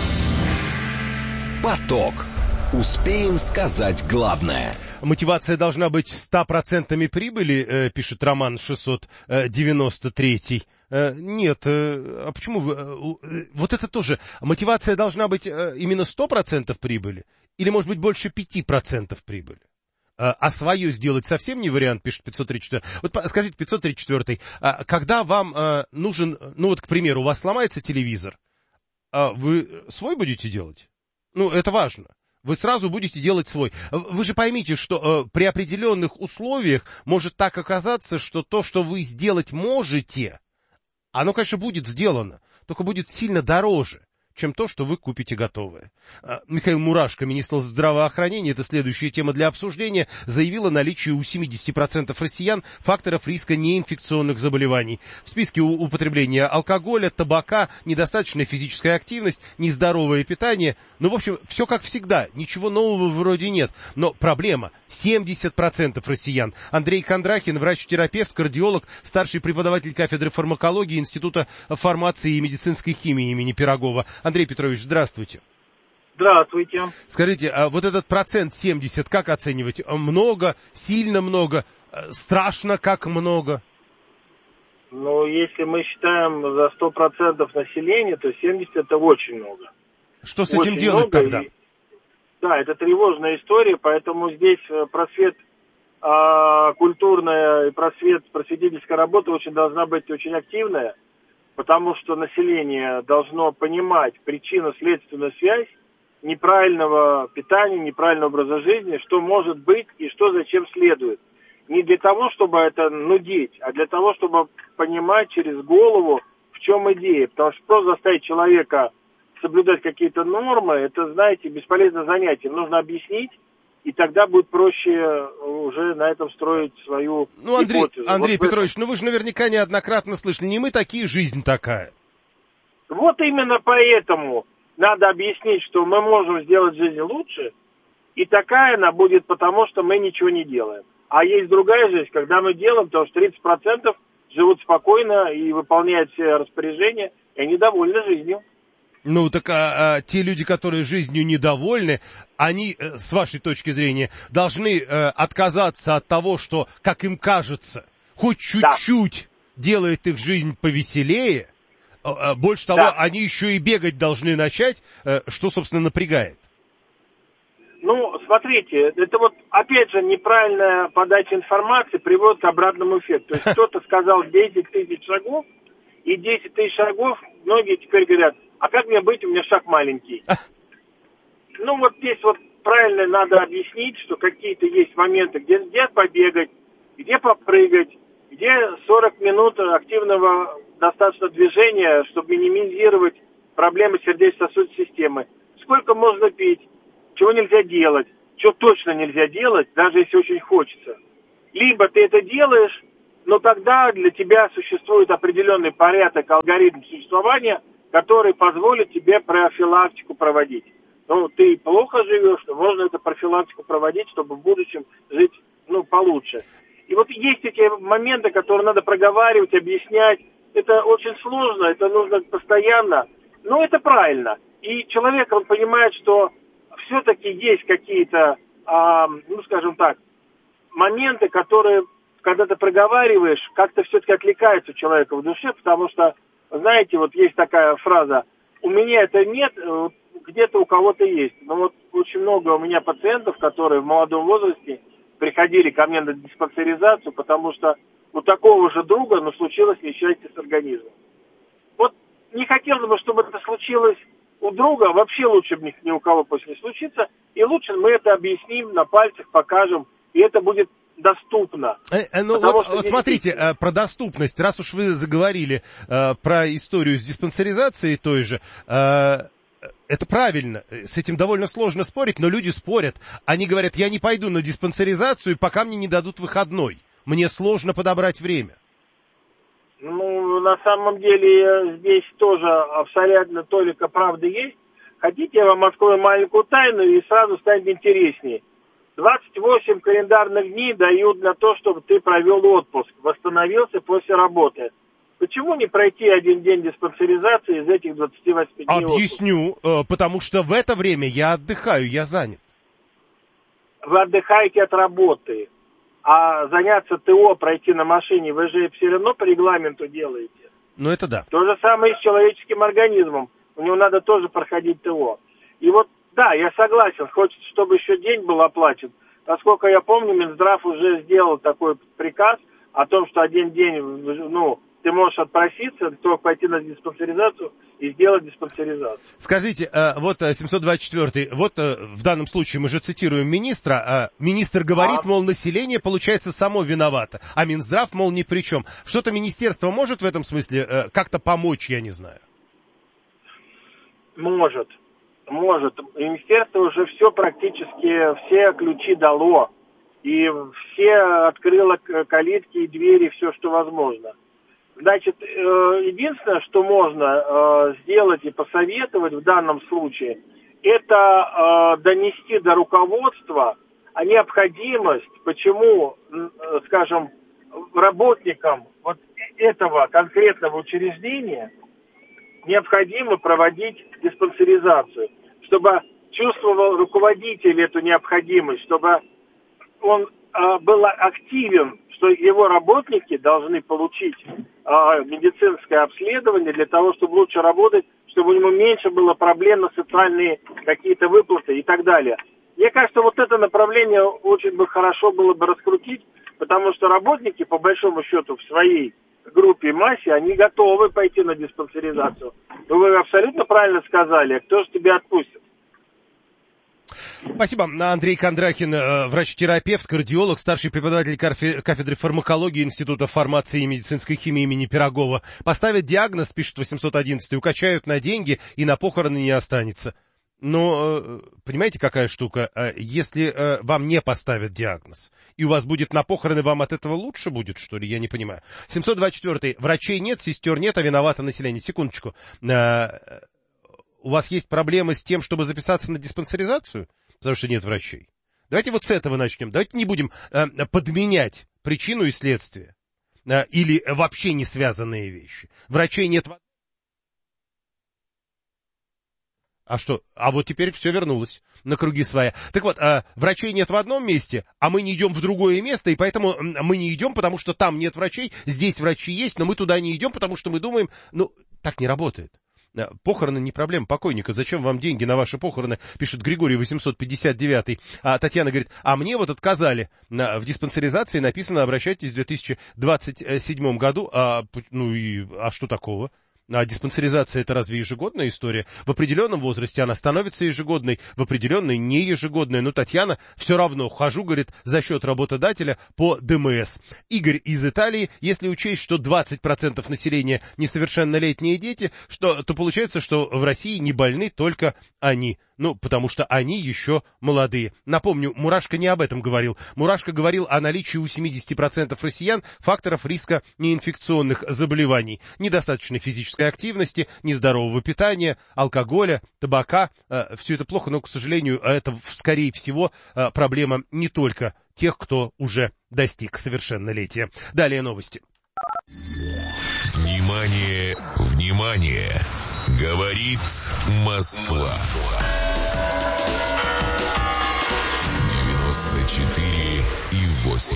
Поток. Успеем сказать главное. Мотивация должна быть ста процентами прибыли, э, пишет Роман шестьсот девяносто три. Э, нет, э, а почему вы... Э, вот это тоже. Мотивация должна быть э, именно сто процентов прибыли? Или, может быть, больше пяти процентов прибыли? А свое сделать совсем не вариант, пишет пятьсот тридцать четыре. Вот скажите, пятьсот тридцать четыре, когда вам нужен, ну вот, к примеру, у вас сломается телевизор, вы свой будете делать? Ну, это важно. Вы сразу будете делать свой. Вы же поймите, что при определенных условиях может так оказаться, что то, что вы сделать можете, оно, конечно, будет сделано, только будет сильно дороже, чем то, что вы купите готовое. Михаил Мурашко, министр здравоохранения, это следующая тема для обсуждения, заявил о наличии у семидесяти процентов россиян факторов риска неинфекционных заболеваний. В списке употребления алкоголя, табака, недостаточная физическая активность, нездоровое питание. Ну, в общем, все как всегда, ничего нового вроде нет. Но проблема – семьдесят процентов россиян. Андрей Кондрахин, врач-терапевт, кардиолог, старший преподаватель кафедры фармакологии Института фармации и медицинской химии имени Пирогова. Андрей Петрович, здравствуйте. Здравствуйте. Скажите, а вот этот процент семьдесят, как оценивать? Много, сильно много, страшно, как много? Ну, если мы считаем за сто процентов населения, то семьдесят это очень много. Что с очень этим делать тогда? И, да, это тревожная история, поэтому здесь просвет э, культурная и просвет, просветительская работа очень должна быть очень активная. Потому что население должно понимать причинно-следственную связь неправильного питания, неправильного образа жизни, что может быть и что зачем следует. Не для того, чтобы это нудить, а для того, чтобы понимать через голову, в чем идея. Потому что просто заставить человека соблюдать какие-то нормы, это, знаете, бесполезное занятие. Нужно объяснить, и тогда будет проще уже на этом строить свою ну, Андрей, гипотезу. Андрей вот Петрович, ну вы же наверняка неоднократно слышали, не мы такие, жизнь такая. Вот именно поэтому надо объяснить, что мы можем сделать жизнь лучше, и такая она будет потому, что мы ничего не делаем. А есть другая жизнь, когда мы делаем, потому что тридцать процентов живут спокойно и выполняют все распоряжения, и они довольны жизнью. Ну, так а, а, те люди, которые жизнью недовольны, они, э, с вашей точки зрения, должны э, отказаться от того, что, как им кажется, хоть чуть-чуть да. делает их жизнь повеселее, Больше того, да. они еще и бегать должны начать, что, собственно, напрягает. Ну, смотрите, это вот, опять же, неправильная подача информации приводит к обратному эффекту. То есть кто-то сказал десять тысяч шагов, и десять тысяч шагов, многие теперь говорят, а как мне быть, у меня шаг маленький. Ну, вот здесь вот правильно надо объяснить, что какие-то есть моменты, где, где побегать, где попрыгать, где сорок минут активного достаточно движения, чтобы минимизировать проблемы сердечно-сосудистой системы. Сколько можно пить, чего нельзя делать, что точно нельзя делать, даже если очень хочется. Либо ты это делаешь, но тогда для тебя существует определенный порядок, алгоритм существования, который позволит тебе профилактику проводить. Ну, ты плохо живешь, но можно эту профилактику проводить, чтобы в будущем жить, ну, получше. И вот есть эти моменты, которые надо проговаривать, объяснять. Это очень сложно, это нужно постоянно, но это правильно. И человек, он понимает, что все-таки есть какие-то, а, ну, скажем так, моменты, которые, когда ты проговариваешь, как-то все-таки отвлекаются у человека в душе, потому что, знаете, вот есть такая фраза, у меня это нет, где-то у кого-то есть. Но вот очень много у меня пациентов, которые в молодом возрасте приходили ко мне на диспансеризацию, потому что у такого же друга, но случилось несчастье с организмом. Вот не хотелось бы, чтобы это случилось у друга, вообще лучше бы ни у кого после не случится, и лучше мы это объясним, на пальцах покажем, и это будет доступно. Э, э, ну вот, вот смотрите, э, про доступность, раз уж вы заговорили э, про историю с диспансеризацией той же, э, это правильно, с этим довольно сложно спорить, но люди спорят. Они говорят, я не пойду на диспансеризацию, пока мне не дадут выходной. Мне сложно подобрать время. Ну, на самом деле, здесь тоже абсолютно толика правды есть. Хотите, я вам открою маленькую тайну, и сразу станет интереснее. двадцать восемь календарных дней дают для того, чтобы ты провел отпуск, восстановился после работы. Почему не пройти один день диспансеризации из этих двадцати восьми дней? Объясню, отпуска? Потому что в это время я отдыхаю, я занят. Вы отдыхаете от работы. А заняться ТО, пройти на машине, вы же все равно по регламенту делаете. Ну, это да. То же самое и с человеческим организмом. У него надо тоже проходить ТО. И вот, да, я согласен, хочется, чтобы еще день был оплачен. Насколько я помню, Минздрав уже сделал такой приказ о том, что один день, ну, ты можешь отпроситься, то пойти на диспансеризацию и сделать диспансеризацию. Скажите, вот семьсот двадцать четвёртый, вот в данном случае мы же цитируем министра, министр говорит, а? мол, население, получается, само виновато, а Минздрав, мол, ни при чем. Что-то министерство может в этом смысле как-то помочь, я не знаю? Может, может. Министерство уже все практически, все ключи дало, и все открыло калитки и двери, все, что возможно. Значит, единственное, что можно сделать и посоветовать в данном случае, это донести до руководства необходимость, почему, скажем, работникам вот этого конкретного учреждения необходимо проводить диспансеризацию, чтобы чувствовал руководитель эту необходимость, чтобы он был активен, что его работники должны получить а, медицинское обследование для того, чтобы лучше работать, чтобы у него меньше было проблем на социальные какие-то выплаты и так далее. Мне кажется, вот это направление очень бы хорошо было бы раскрутить, потому что работники, по большому счету, в своей группе и массе, они готовы пойти на диспансеризацию. Но вы абсолютно правильно сказали, кто же тебя отпустит? Спасибо. Андрей Кондрахин, врач-терапевт, кардиолог, старший преподаватель кафедры фармакологии Института фармации и медицинской химии имени Пирогова. Поставят диагноз, пишет восемьсот одиннадцать, укачают на деньги и на похороны не останется. Но, понимаете, какая штука? Если вам не поставят диагноз, и у вас будет на похороны, вам от этого лучше будет, что ли? Я не понимаю. семьсот двадцать четвёртый. Врачей нет, сестер нет, а виновато население. Секундочку. У вас есть проблемы с тем, чтобы записаться на диспансеризацию? Потому что нет врачей. Давайте вот с этого начнем. Давайте не будем э, подменять причину и следствие. Э, или вообще не связанные вещи. Врачей нет. А что? А вот теперь все вернулось на круги своя. Так вот, э, врачей нет в одном месте, а мы не идем в другое место, и поэтому мы не идем, потому что там нет врачей, здесь врачи есть, но мы туда не идем, потому что мы думаем, ну, Так не работает. Похороны не проблема покойника. Зачем вам деньги на ваши похороны, пишет Григорий восемьсот пятьдесят девятый. А Татьяна говорит, а мне вот отказали. В диспансеризации написано, обращайтесь в две тысячи двадцать седьмом году. А, ну и, а что такого? А диспансеризация — это разве ежегодная история? В определенном возрасте она становится ежегодной, в определенной не ежегодной. Но Татьяна все равно, хожу, говорит, за счет работодателя по ДМС. Игорь из Италии, если учесть, что двадцать процентов населения несовершеннолетние дети, что, то получается, что в России не больны только они. Ну, потому что они еще молодые. Напомню, Мурашко не об этом говорил. Мурашко говорил о наличии у семидесяти процентов россиян факторов риска неинфекционных заболеваний. Недостаточной физической активности, нездорового питания, алкоголя, табака. Э, все это плохо, но, к сожалению, это, скорее всего, э, проблема не только тех, кто уже достиг совершеннолетия. Далее новости. Внимание, внимание! Говорит Москва. девяносто четыре и восемь.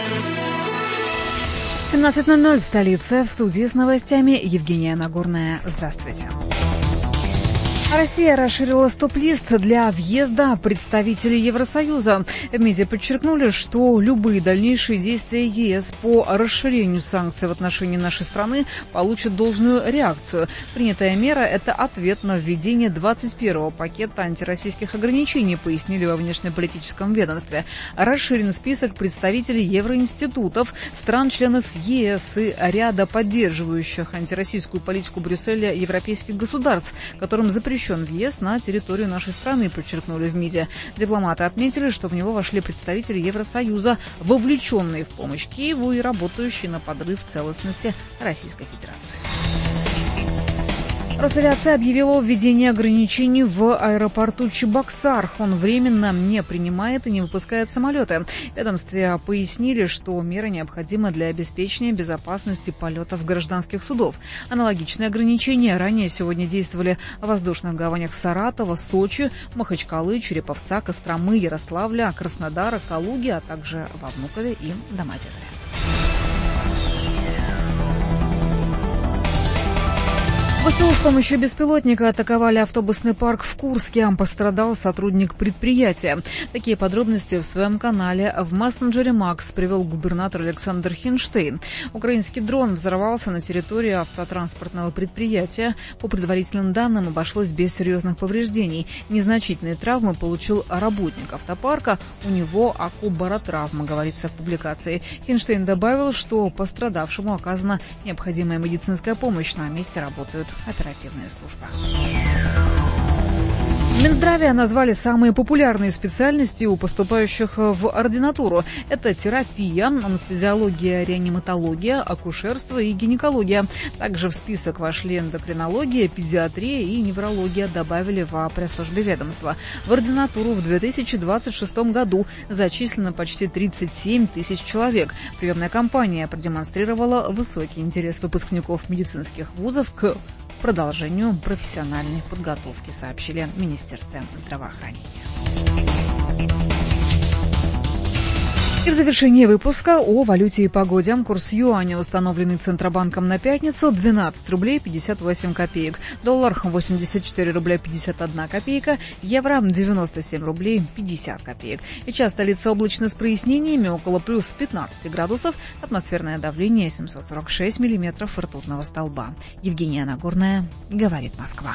семнадцать ноль ноль в столице. В студии с новостями Евгения Нагорная. Здравствуйте. Россия расширила стоп-лист для въезда представителей Евросоюза. В МИДе подчеркнули, что любые дальнейшие действия ЕС по расширению санкций в отношении нашей страны получат должную реакцию. Принятая мера – это ответ на введение двадцать первого пакета антироссийских ограничений, пояснили во внешнеполитическом ведомстве. Расширен список представителей евроинститутов, стран-членов ЕС и ряда поддерживающих антироссийскую политику Брюсселя европейских государств, которым запрещено въезд на территорию нашей страны, подчеркнули в МИДе. Дипломаты отметили, что в него вошли представители Евросоюза, вовлеченные в помощь Киеву и работающие на подрыв целостности Российской Федерации. Росавиация объявила о введении ограничений в аэропорту Чебоксар. Он временно не принимает и не выпускает самолеты. В ведомстве пояснили, что мера необходима для обеспечения безопасности полетов гражданских судов. Аналогичные ограничения ранее сегодня действовали в воздушных гаванях Саратова, Сочи, Махачкалы, Череповца, Костромы, Ярославля, Краснодара, Калуги, а также во Внукове и Домодедове. ВСУ с помощью беспилотника атаковали автобусный парк в Курске. Пострадал сотрудник предприятия. Такие подробности в своем канале в мессенджере Макс привел губернатор Александр Хинштейн. Украинский дрон взорвался на территории автотранспортного предприятия. По предварительным данным, обошлось без серьезных повреждений. Незначительные травмы получил работник автопарка. У него акубаротравма, говорится в публикации. Хинштейн добавил, что пострадавшему оказана необходимая медицинская помощь. На месте работают оперативные службы. Минздравия назвали самые популярные специальности у поступающих в ординатуру. Это терапия, анестезиология, реаниматология, акушерство и гинекология. Также в список вошли эндокринология, педиатрия и неврология, добавили в пресс-службе ведомства. В ординатуру в две тысячи двадцать шестом году зачислено почти тридцать семь тысяч человек. Приемная кампания продемонстрировала высокий интерес выпускников медицинских вузов к продолжению профессиональной подготовки, сообщили в Министерстве здравоохранения. И в завершении выпуска о валюте и погоде. Курс юаня, установленный Центробанком на пятницу, двенадцать рублей пятьдесят восемь копеек. Доллар восемьдесят четыре рубля пятьдесят одна копейка. Евро девяносто семь рублей пятьдесят копеек. Сейчас столица облачно с прояснениями, около плюс пятнадцати градусов. Атмосферное давление семьсот сорок шесть миллиметров ртутного столба. Евгения Нагорная, говорит Москва.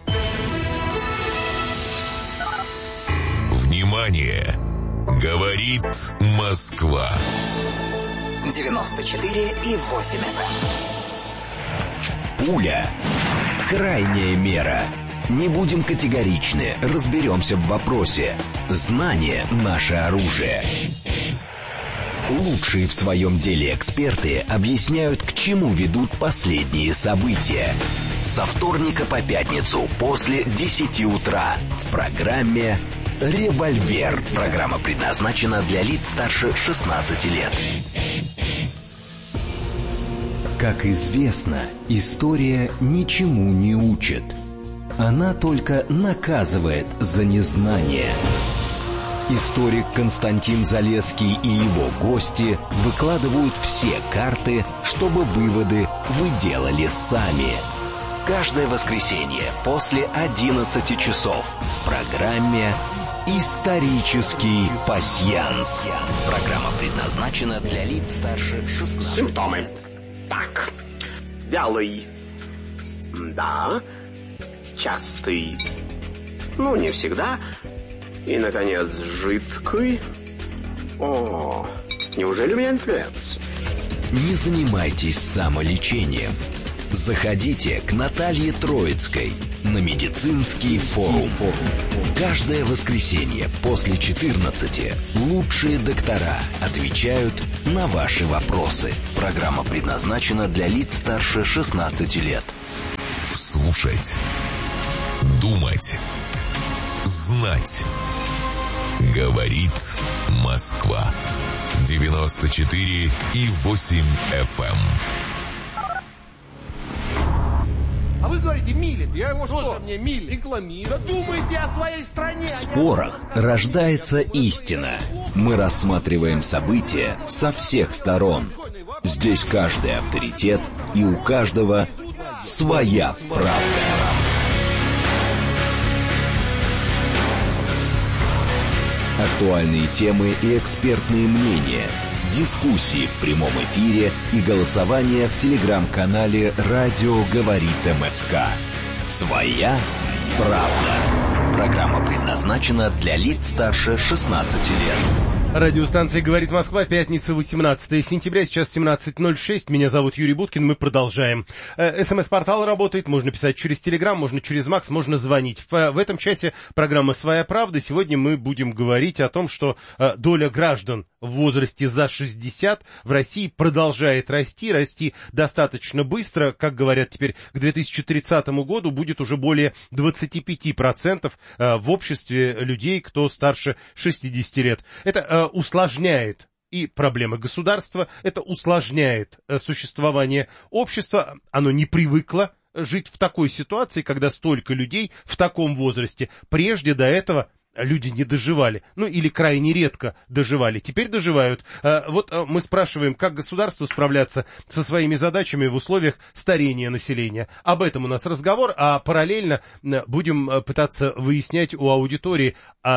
Внимание! Говорит Москва. девяносто четыре и восемь эф эм. Пуля. Крайняя мера. Не будем категоричны, разберемся в вопросе. Знание – наше оружие. Лучшие в своем деле эксперты объясняют, к чему ведут последние события. Со вторника по пятницу после десяти утра в программе «Револьвер». Программа предназначена для лиц старше шестнадцати лет. Как известно, история ничему не учит. Она только наказывает за незнание. Историк Константин Залесский и его гости выкладывают все карты, чтобы выводы вы делали сами. Каждое воскресенье после одиннадцати часов в программе «Исторический пасьянс». Программа предназначена для лиц старше шестнадцати. Симптомы. Так. Вялый. Да. Частый. Ну, не всегда. И, наконец, жидкий. О, неужели у меня инфлюенс? Не занимайтесь самолечением. Заходите к Наталье Троицкой на медицинский форум. Каждое воскресенье после четырнадцати лучшие доктора отвечают на ваши вопросы. Программа предназначена для лиц старше шестнадцати лет. Слушать. Думать. Знать. Говорит Москва. девяносто четыре и восемь эф эм. А вы говорите, милит. Я его что? Мне милит. Рекламирует. Да думайте о своей стране. В спорах рождается истина. Мы рассматриваем события со всех сторон. Здесь каждый авторитет, и у каждого своя правда. Актуальные темы и экспертные мнения, дискуссии в прямом эфире и голосование в телеграм-канале «Радио говорит МСК». Своя правда. Программа предназначена для лиц старше шестнадцати лет. Радиостанция «Говорит Москва», пятница, восемнадцатое сентября, сейчас семнадцать ноль шесть. Меня зовут Юрий Буткин, мы продолжаем. СМС-портал работает, можно писать через Телеграм, можно через Макс, можно звонить. В, в этом часе программа «Своя правда». Сегодня мы будем говорить о том, что э, доля граждан в возрасте за шестьдесят в России продолжает расти, расти достаточно быстро. Как говорят теперь, к две тысячи тридцатому году будет уже более двадцать пять процентов э, в обществе людей, кто старше шестидесяти лет. Это э, усложняет и проблемы государства, это усложняет э, существование общества, оно не привыкло жить в такой ситуации, когда столько людей в таком возрасте. Прежде до этого люди не доживали, ну или крайне редко доживали, теперь доживают. Вот мы спрашиваем, как государству справляться со своими задачами в условиях старения населения. Об этом у нас разговор, а параллельно будем пытаться выяснять у аудитории,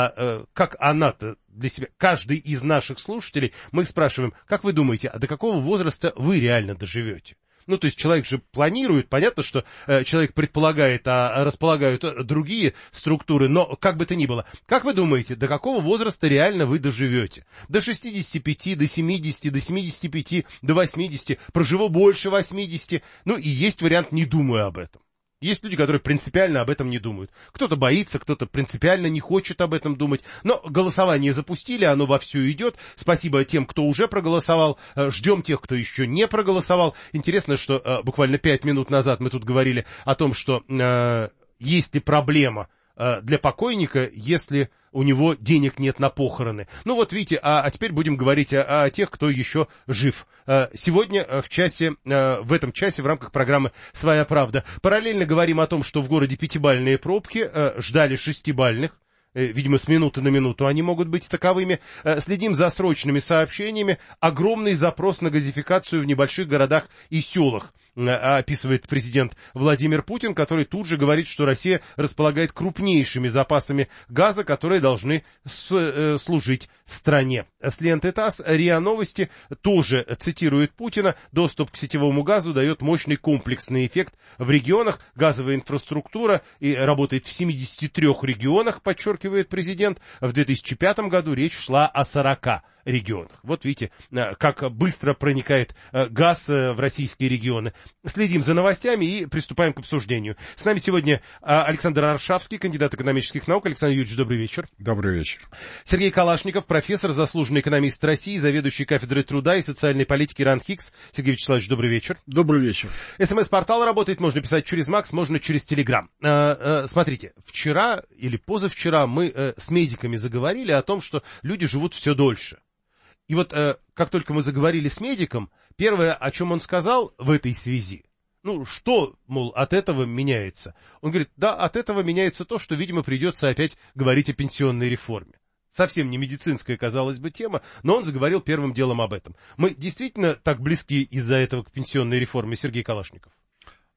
а как она-то для себя, каждый из наших слушателей, мы спрашиваем, как вы думаете, а до какого возраста вы реально доживете? Ну, то есть человек же планирует, понятно, что э, человек предполагает, а располагают другие структуры, но как бы то ни было. Как вы думаете, до какого возраста реально вы доживете? До шестидесяти пяти, до семидесяти, до семидесяти пяти, до восьмидесяти, проживу больше восьмидесяти. Ну, и есть вариант «не думаю об этом». Есть люди, которые принципиально об этом не думают. Кто-то боится, кто-то принципиально не хочет об этом думать. Но голосование запустили, оно вовсю идет. Спасибо тем, кто уже проголосовал. Ждем тех, кто еще не проголосовал. Интересно, что э, буквально пять минут назад мы тут говорили о том, что э, есть ли проблема э, для покойника, если у него денег нет на похороны. Ну вот видите, а, а теперь будем говорить о, о тех, кто еще жив. Сегодня в часе, в этом часе в рамках программы «Своя правда» параллельно говорим о том, что в городе пятибалльные пробки, ждали шестибалльных. Видимо, с минуты на минуту они могут быть таковыми. Следим за срочными сообщениями. Огромный запрос на газификацию в небольших городах и селах, описывает президент Владимир Путин, который тут же говорит, что Россия располагает крупнейшими запасами газа, которые должны с, э, служить стране. С ленты ТАСС РИА Новости тоже цитирует Путина. Доступ к сетевому газу дает мощный комплексный эффект в регионах. Газовая инфраструктура и работает в семидесяти трёх регионах, подчеркивает президент. В две тысячи пятом году речь шла о сорока регионах. Вот видите, как быстро проникает газ в российские регионы. Следим за новостями и приступаем к обсуждению. С нами сегодня Александр Аршавский, кандидат экономических наук. Александр Юрьевич, добрый вечер. Добрый вечер. Сергей Калашников, профессор, заслуженный экономист России, заведующий кафедрой труда и социальной политики РАН-ХИКС. Сергей Вячеславович, добрый вечер. Добрый вечер. СМС-портал работает, можно писать через Макс, можно через Телеграм. Смотрите, вчера или позавчера мы с медиками заговорили о том, что люди живут все дольше. И вот, э, как только мы заговорили с медиком, первое, о чем он сказал в этой связи, ну, что, мол, от этого меняется? Он говорит, да, от этого меняется то, что, видимо, придется опять говорить о пенсионной реформе. Совсем не медицинская, казалось бы, тема, но он заговорил первым делом об этом. Мы действительно так близки из-за этого к пенсионной реформе, Сергей Калашников?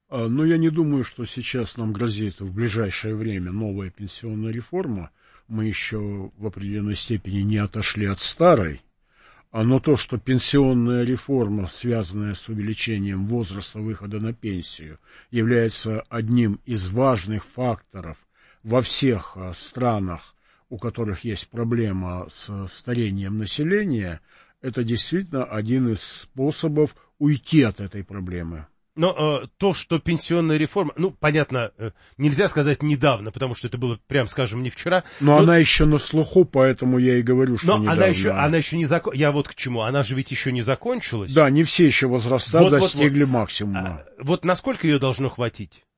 Но я не думаю, что сейчас нам грозит в ближайшее время новая пенсионная реформа. Мы еще в определенной степени не отошли от старой. Но то, что пенсионная реформа, связанная с увеличением возраста выхода на пенсию, является одним из важных факторов во всех странах, у которых есть проблема с старением населения, это действительно один из способов уйти от этой проблемы. Но э, то, что пенсионная реформа, ну, понятно, э, нельзя сказать недавно, потому что это было, прям скажем, не вчера. Но, но она еще на слуху, поэтому я и говорю, что но недавно. она еще, она еще не закончилась. Я вот к чему. Она же ведь еще не закончилась. Да, не все еще возраста вот, достигли вот, вот. максимума. А, вот насколько ее должно хватить?